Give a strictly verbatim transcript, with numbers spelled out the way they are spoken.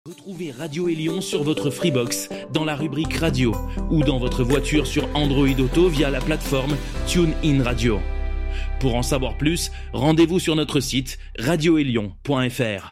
Retrouvez Radio Élion sur votre Freebox, dans la rubrique Radio, ou dans votre voiture sur Android Auto via la plateforme TuneIn Radio. Pour en savoir plus, rendez-vous sur notre site radio élion point f r.